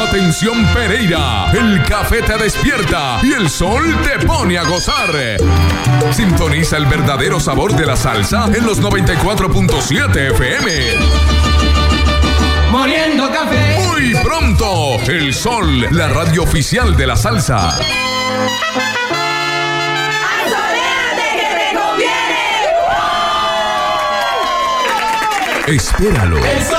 Atención Pereira, el café te despierta y el sol te pone a gozar. Sintoniza el verdadero sabor de la salsa en los 94.7 FM. Moliendo café. Muy pronto, El Sol, la radio oficial de la salsa. ¡Asoléate que te conviene! Espéralo.